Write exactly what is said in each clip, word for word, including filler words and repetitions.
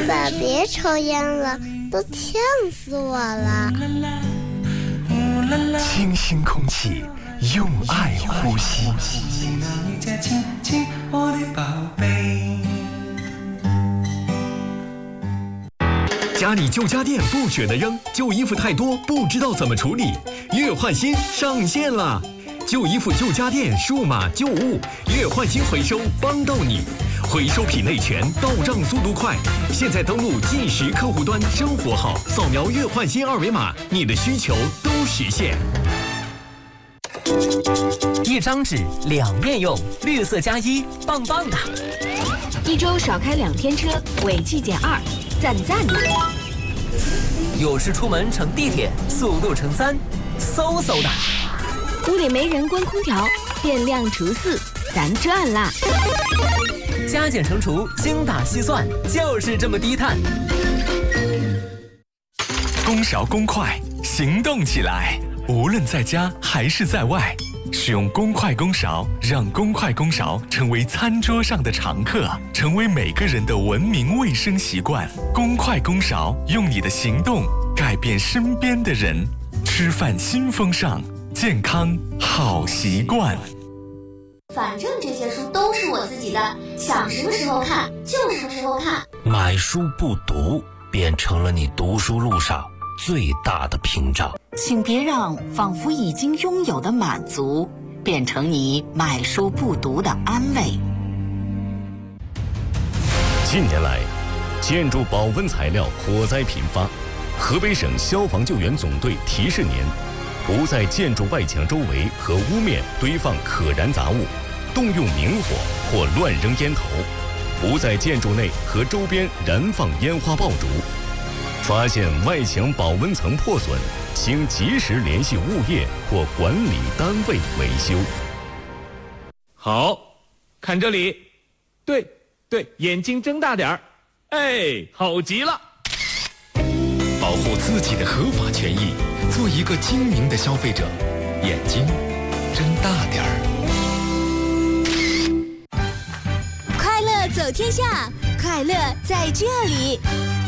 爸，别抽烟了，都呛死我了。 清新空气，用爱呼吸。家里旧家电不舍得扔，旧衣服太多不知道怎么处理，月换新上线了。旧衣服旧家电数码旧物月换新回收帮到你，回收品类全，到账速度快。现在登录计时客户端生活号，扫描月换新二维码，你的需求都实现。 一张纸两面用，绿色加一，棒棒的。 一周少开两天车，尾气减二，赞赞的。 有时出门乘地铁，速度乘三，嗖嗖的。 屋里没人关空调，电量除四，咱赚啦！ 加减乘除，精打细算，就是这么低碳。 公勺公快，行动起来！无论在家还是在外，使用公筷公勺，让公筷公勺成为餐桌上的常客，成为每个人的文明卫生习惯。公筷公勺，用你的行动改变身边的人。吃饭新风尚，健康好习惯。 反正这些书都是我自己的，想什么时候看就什么时候看。 买书不读，变成了你读书路上最大的屏障。 请别让仿佛已经拥有的满足，变成你买书不读的安慰。 近年来，建筑保温材料火灾频发，河北省消防救援总队提示您：不在建筑外墙周围和屋面堆放可燃杂物，动用明火或乱扔烟头，不在建筑内和周边燃放烟花爆竹。发现外墙保温层破损，请及时联系物业或管理单位维修。 好，看这里，对对，眼睛睁大点儿，哎，好极了！ 保护自己的合法权益，做一个精明的消费者，眼睛睁大点儿。 快乐走天下，快乐在这里。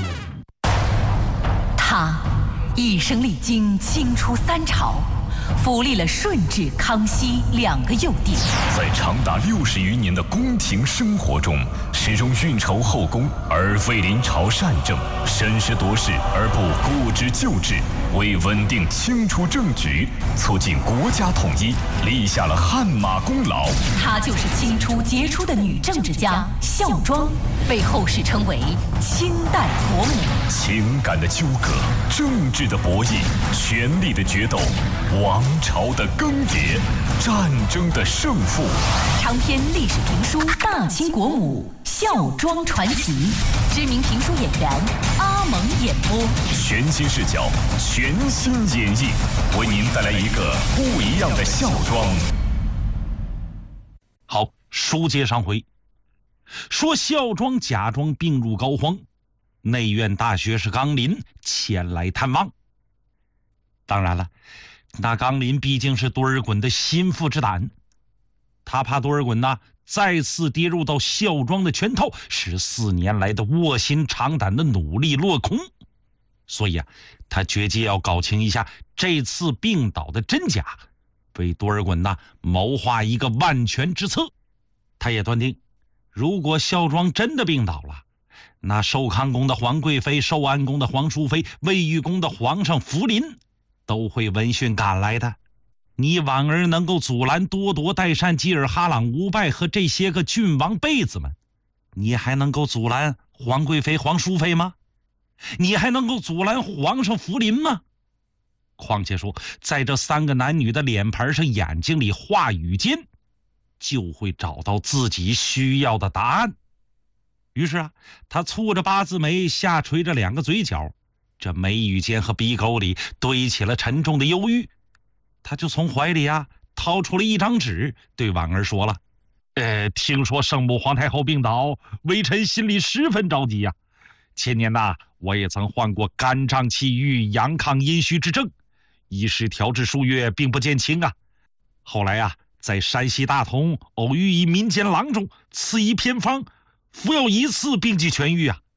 他一生历经清初三朝，辅立了顺治、康熙两个幼帝。 在长达六十余年的宫廷生活中，始终运筹后宫而非临朝善政，审时度势而不固执旧制，为稳定清初政局、促进国家统一立下了汗马功劳。 她就是清初杰出的女政治家孝庄，被后世称为清代国母。 情感的纠葛，政治的博弈，权力的决斗，王朝的更迭，战争的胜负。 长篇历史评书《大清国母孝庄传奇》，知名评书演员阿蒙演播， 全新视角，全新演绎，为您带来一个不一样的孝庄。 好，书接上回，说孝庄假装病入膏肓，内院大学士纲林前来探望。当然了，那纲林毕竟是多尔衮的心腹之胆，他怕多尔衮呐再次跌入到孝庄的圈套，使四年来的卧薪尝胆的努力落空。所以啊，他决计要搞清一下这次病倒的真假，为多尔衮呐谋划一个万全之策。他也断定，如果孝庄真的病倒了，那寿康宫的皇贵妃、寿安宫的皇淑妃、卫御宫的皇上福临都会闻讯赶来的。你婉儿能够阻拦多铎、代善、吉尔哈朗、吴拜和这些个郡王辈子们，你还能够阻拦皇贵妃、皇淑妃吗？你还能够阻拦皇上福临吗？况且说，在这三个男女的脸盘上、眼睛里、话语间，就会找到自己需要的答案。于是啊，他蹙着八字眉，下垂着两个嘴角，这眉宇间和鼻沟里堆起了沉重的忧郁。他就从怀里啊掏出了一张纸，对婉儿说了：“呃，听说圣母皇太后病倒，微臣心里十分着急呀、啊。前年呐、啊，我也曾患过肝胀气郁、阳亢阴虚之症，医师调治数月，并不见轻啊。后来啊，在山西大同偶遇一民间郎中，赐一偏方，服药一次，病即痊愈啊。